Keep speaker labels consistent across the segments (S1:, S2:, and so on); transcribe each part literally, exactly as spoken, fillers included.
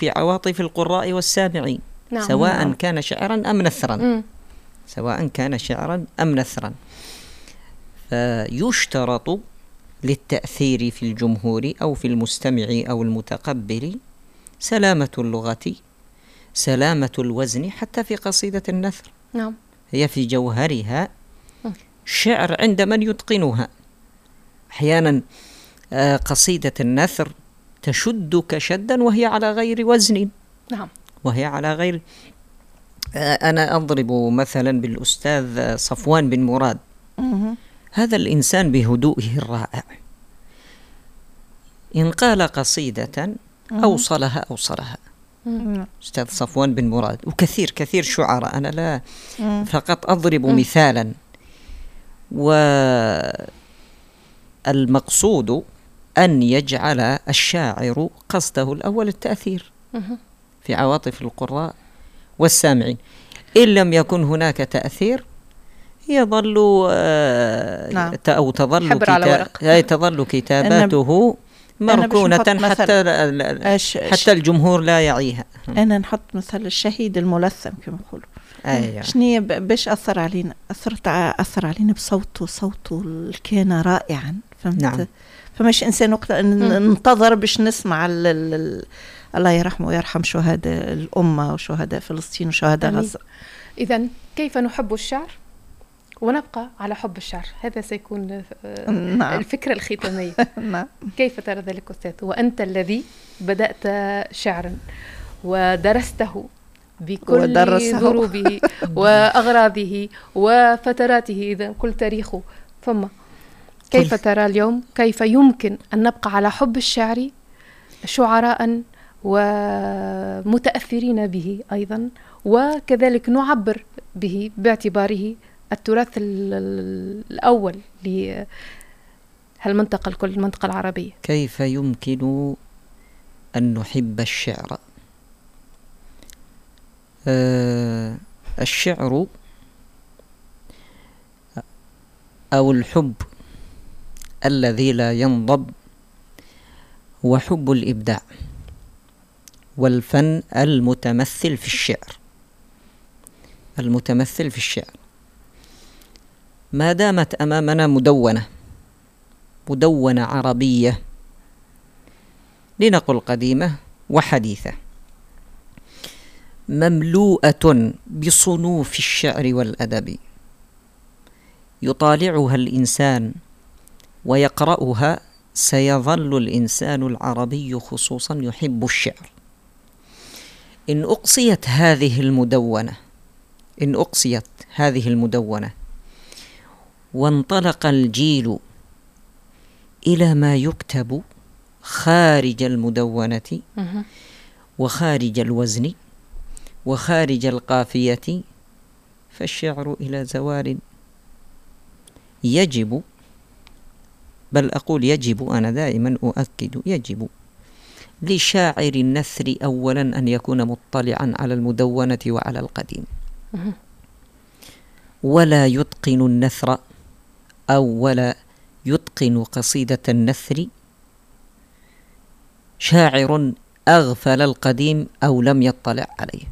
S1: في عواطف القراء والسامعين. نعم. سواء نعم. كان شعرا أم نثرا. م. سواء كان شعرا أم نثرا. فيشترط للتأثير في الجمهور أو في المستمع أو المتقبل سلامة اللغة، سلامة الوزن، حتى في قصيدة النثر. نعم. هي في جوهرها شعر عند من يتقنها. أحيانا قصيدة النثر تشدك شدا وهي على غير وزن. نعم. وهي على غير. أنا أضرب مثلا بالأستاذ صفوان بن مراد. مه. هذا الإنسان بهدوئه الرائع إن قال قصيدة أوصلها أوصلها. مه. أستاذ صفوان بن مراد وكثير كثير شعراء، أنا لا مه. فقط أضرب مه. مثالا. والمقصود أن يجعل الشاعر قصده الأول التأثير في عواطف القراء والسامعين. إن لم يكن هناك تأثير يظل نعم. أو تظل كتا... تظل كتاباته مركونة حتى حتى الجمهور لا يعيها.
S2: أنا نحط مثل الشهيد الملثم كما يقولوا. أيوة. شنية باش أثر علينا؟ أثرت أثر علينا بصوته. صوته كان رائعا. فهمت؟ نعم. فمش إنسان وقت ننتظر باش نسمع ال ال الله يرحمه ويرحم شهداء الأمة وشهداء فلسطين وشهداء غزة.
S3: إذن كيف نحب الشعر ونبقى على حب الشعر؟ هذا سيكون نعم. الفكرة الختامية. نعم. كيف ترى ذلك أستاذ وأنت الذي بدأت شعرا ودرسته بكل ضروبه وأغراضه وفتراته، إذا كل تاريخه، ثم كيف ترى اليوم كيف يمكن أن نبقى على حب الشعر شعراء ومتأثرين به أيضا، وكذلك نعبر به باعتباره التراث الأول لهالمنطقة الكل، المنطقة العربية؟
S1: كيف يمكن أن نحب الشعر؟ أه الشعر أو الحب الذي لا ينضب هو حب الإبداع والفن المتمثل في الشعر. المتمثل في الشعر ما دامت أمامنا مدونة مدونة عربية، لنقل قديمة وحديثة، مملوءة بصنوف الشعر والأدب، يطالعها الإنسان ويقرأها سيظل الإنسان العربي خصوصا يحب الشعر. إن أقصيت هذه المدونة إن أقصيت هذه المدونة وانطلق الجيل إلى ما يكتب خارج المدونة وخارج الوزن وخارج القافية، فالشعر إلى زوال. يجب، بل أقول يجب، أنا دائما أؤكد يجب لشاعر النثر أولا أن يكون مطلعا على المدونة وعلى القديم، ولا يتقن النثر أو ولا يتقن قصيدة النثر شاعر أغفل القديم أو لم يطلع عليه.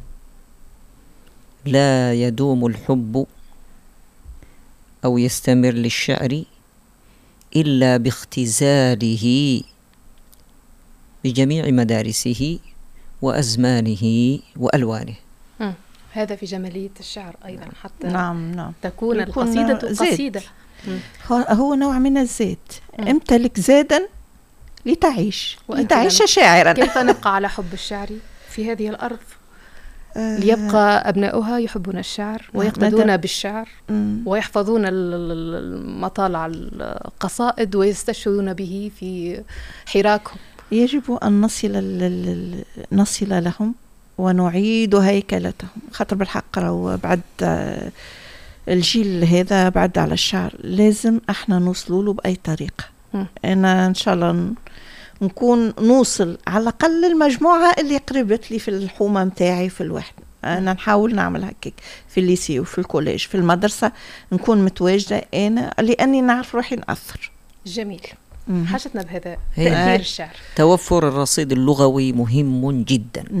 S1: لا يدوم الحب أو يستمر للشعر إلا باختزاله بجميع مدارسه وأزمانه وألوانه.
S3: م. هذا في جمالية الشعر أيضا، حتى
S2: نعم نعم.
S3: تكون القصيدة قصيدة.
S2: هو نوع من الزيت. امتلك زادا لتعيش لتعيش شاعرا.
S3: كيف نبقى على حب الشعر في هذه الأرض ليبقى أبناؤها يحبون الشعر ويقتدون بالشعر ويحفظون المطالع القصائد ويستشهدون به في حراكهم؟
S2: يجب أن نصل نصل لهم ونعيد هيكلتهم، خاطر بالحق راهو بعد الجيل هذا بعد على الشعر لازم احنا نوصلوا له بأي طريقة. م. أنا إن شاء الله نكون نوصل على الأقل المجموعة اللي قربت لي في الحومة متاعي في الوحدة. أنا نحاول نعمل هكيك في الليسي وفي الكوليج في المدرسة، نكون متواجدة أنا لأني نعرف روحي نأثر.
S3: جميل. حاجتنا بهذا تأثير الشعر.
S1: توفر الرصيد اللغوي مهم جدا.